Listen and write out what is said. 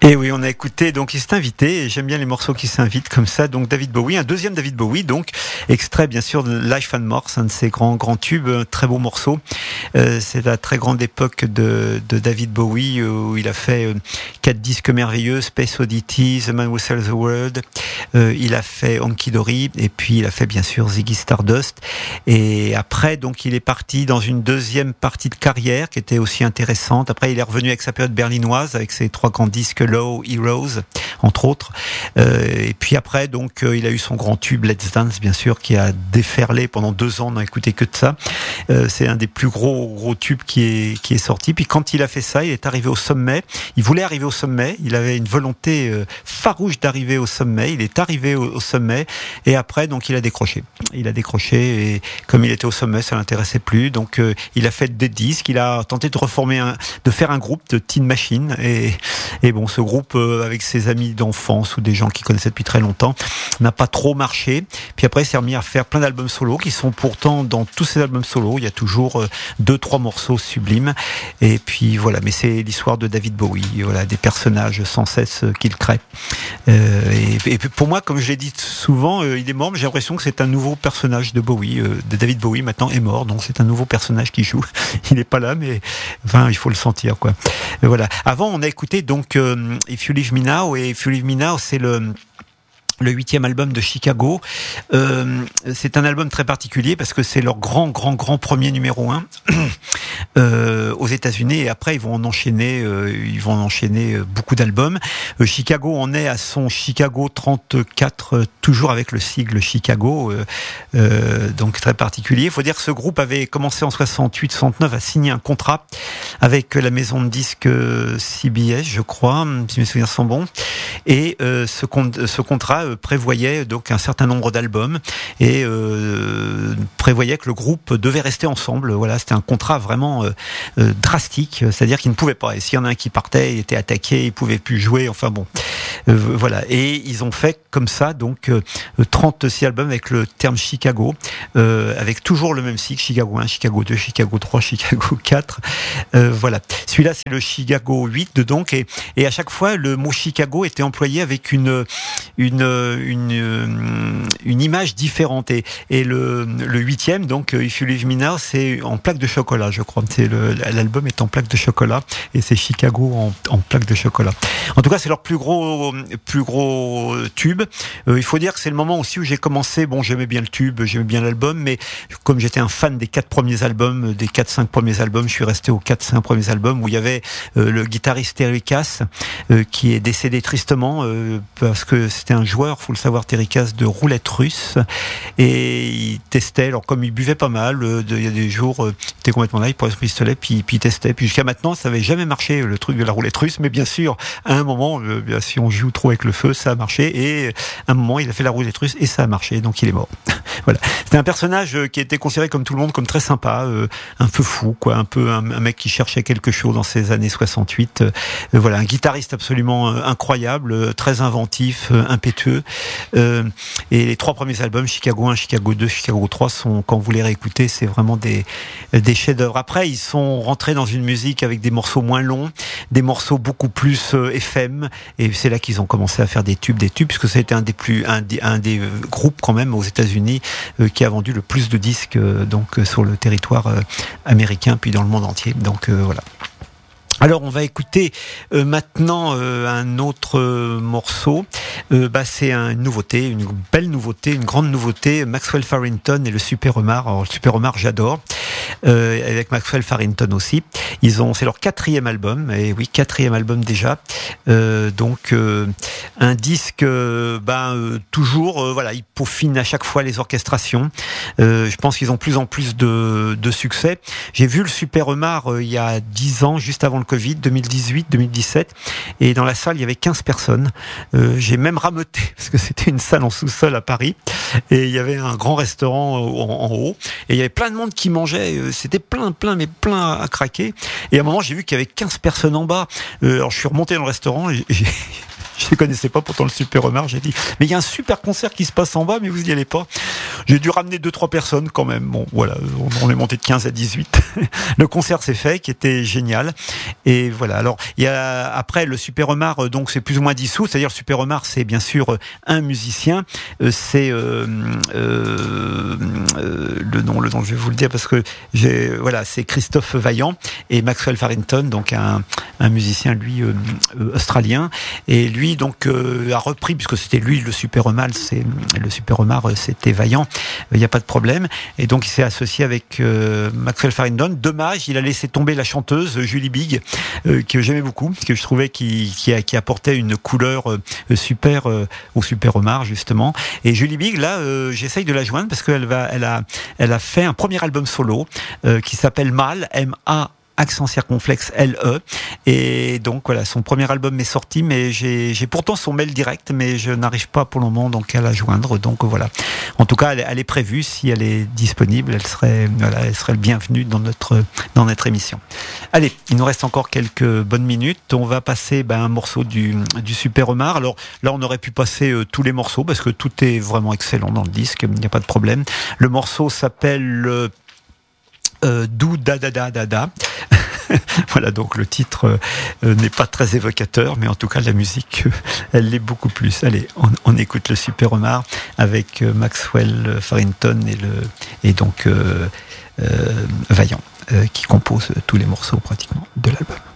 Et oui, on a écouté, donc il s'est invité, et j'aime bien les morceaux qui s'invitent comme ça, donc David Bowie, un deuxième David Bowie, donc extrait bien sûr de Life and Morse, un de ses grands tubes, un très beau morceau. C'est la très grande époque de David Bowie, où il a fait 4 disques merveilleux, Space Oddity, The Man Who Sells the World, il a fait Honky Dory, et puis il a fait bien sûr Ziggy Stardust, et après donc il est parti dans une deuxième partie de carrière qui était aussi intéressante. Après il est revenu avec sa période berlinoise, avec ses 3 grands disques Low, Heroes, entre autres. Et puis après, donc, il a eu son grand tube Let's Dance, bien sûr, qui a déferlé pendant 2 ans. On n'a écouté que de ça. C'est un des plus gros tubes qui est sorti. Puis quand il a fait ça, il est arrivé au sommet. Il voulait arriver au sommet. Il avait une volonté farouche d'arriver au sommet. Il est arrivé au sommet. Et après, donc, il a décroché. Il a décroché. Et comme il était au sommet, ça l'intéressait plus. Donc, il a fait des disques. Il a tenté de faire un groupe de Teen Machine. Et bon, ce groupe, avec ses amis d'enfance ou des gens qui connaissaient depuis très longtemps, n'a pas trop marché. Puis après, il s'est remis à faire plein d'albums solos qui sont pourtant, dans tous ces albums solos, il y a toujours 2-3 morceaux sublimes. Et puis voilà, mais c'est l'histoire de David Bowie, voilà, des personnages sans cesse qu'il crée. Et pour moi, comme je l'ai dit souvent, il est mort, mais j'ai l'impression que c'est un nouveau personnage de Bowie, de David Bowie maintenant est mort, donc c'est un nouveau personnage qui joue. Il n'est pas là, mais enfin, il faut le sentir, quoi. Et voilà. Avant, on a écouté donc If You Leave Me Now, et If You Leave Me Now, c'est le 8e album de Chicago. C'est un album très particulier parce que c'est leur grand premier numéro 1 aux États-Unis, et après ils vont en enchaîner beaucoup d'albums. Chicago en est à son Chicago 34, toujours avec le sigle Chicago, donc très particulier. Il faut dire que ce groupe avait commencé en 68-69 à signer un contrat avec la maison de disques CBS, je crois, si mes souvenirs sont bons, et ce contrat prévoyait donc un certain nombre d'albums et prévoyait que le groupe devait rester ensemble. Voilà, c'était un contrat vraiment drastique, c'est-à-dire qu'ils ne pouvaient pas. Et s'il y en a un qui partait, il était attaqué, il pouvait plus jouer. Enfin bon, voilà. Et ils ont fait comme ça donc 36 albums avec le terme Chicago, avec toujours le même cycle, Chicago 1, Chicago 2, Chicago 3, Chicago 4. Voilà. Celui-là, c'est le Chicago 8 donc, et à chaque fois le mot Chicago était employé avec une image différente, et le 8e donc If You Leave Me Now, c'est en plaque de chocolat, je crois. L'album est en plaque de chocolat et c'est Chicago en plaque de chocolat. En tout cas, c'est leur plus gros tube. Il faut dire que c'est le moment aussi où j'ai commencé. Bon, j'aimais bien le tube, j'aimais bien l'album, mais comme j'étais un fan des 4 premiers albums, des 4-5 premiers albums, je suis resté aux 4-5 premiers albums où il y avait le guitariste Terry Cass qui est décédé tristement parce que c'était un joueur, faut le savoir, Terry Cass, de roulette russe, et il testait. Alors comme il buvait pas mal, il y a des jours, il était complètement là, il prenait son pistolet, puis il testait. Puis jusqu'à maintenant, ça n'avait jamais marché, le truc de la roulette russe, mais bien sûr, à un moment, si on joue trop avec le feu, ça a marché, et à un moment, il a fait la roulette russe et ça a marché, donc il est mort. Voilà. C'était un personnage qui était considéré comme tout le monde, comme très sympa, un peu fou, quoi, un peu un mec qui cherchait quelque chose dans ces années 68. Voilà, un guitariste absolument incroyable, très inventif, impétueux. Et les 3 premiers albums, Chicago 1, Chicago 2, Chicago 3, sont, quand vous les réécoutez, c'est vraiment des chefs-d'œuvre. Après, ils sont rentrés dans une musique avec des morceaux moins longs, des morceaux beaucoup plus FM, et c'est là qu'ils ont commencé à faire des tubes, puisque ça a été un des groupes quand même aux États-Unis qui a vendu le plus de disques donc sur le territoire américain, puis dans le monde entier. Donc voilà. Alors on va écouter maintenant un autre morceau. C'est une nouveauté, une belle nouveauté, une grande nouveauté. Maxwell Farrington et le Super Homard. Alors le Super Homard, j'adore. Avec Maxwell Farrington aussi. C'est leur 4e album. Et oui, 4e album déjà. Donc un disque, toujours, voilà, ils peaufinent à chaque fois les orchestrations. Je pense qu'ils ont plus en plus de succès. J'ai vu le Super Homard il y a 10 ans, juste avant le Covid, 2018-2017, et dans la salle il y avait 15 personnes. J'ai même rameuté parce que c'était une salle en sous-sol à Paris, et il y avait un grand restaurant en haut, et il y avait plein de monde qui mangeait. C'était plein à craquer. Et à un moment j'ai vu qu'il y avait 15 personnes en bas. Alors je suis remonté dans le restaurant et Je les connaissais pas, pourtant le Super Omar. J'ai dit, mais il y a un super concert qui se passe en bas, mais vous y allez pas. J'ai dû ramener 2-3 personnes quand même. Bon, voilà, on est monté de 15 à 18. Le concert s'est fait, qui était génial. Et voilà. Alors, il y a après le Super Omar, donc c'est plus ou moins dissous. C'est-à-dire le Super Omar, c'est bien sûr un musicien. C'est le nom, je vais vous le dire parce que voilà, c'est Christophe Vaillant et Maxwell Farrington, donc un musicien lui australien. Et lui donc a repris, puisque c'était lui le Super Omar, c'était Vaillant. Il n'y a pas de problème. Et donc il s'est associé avec Maxwell Farrington. Dommage, il a laissé tomber la chanteuse Julie Big, que j'aimais beaucoup, que je trouvais qui apportait une couleur super au Super Omar justement. Et Julie Big, là, j'essaye de la joindre parce qu'elle elle a fait un premier album solo qui s'appelle Mal, M-A. Accent circonflexe LE, et donc voilà, son premier album est sorti, mais j'ai pourtant son mail direct, mais je n'arrive pas pour le moment donc à la joindre. Donc voilà, en tout cas elle est prévue, si elle est disponible, elle serait le bienvenue dans notre émission. Allez, il nous reste encore quelques bonnes minutes. On va passer un morceau du Super Omar. Alors là, on aurait pu passer tous les morceaux parce que tout est vraiment excellent dans le disque, il n'y a pas de problème. Le morceau s'appelle Dou da da da da da. Voilà, donc le titre n'est pas très évocateur, mais en tout cas la musique, elle l'est beaucoup plus. Allez, on écoute le Super Omar avec Maxwell Farrington et donc Vaillant qui compose tous les morceaux pratiquement de l'album.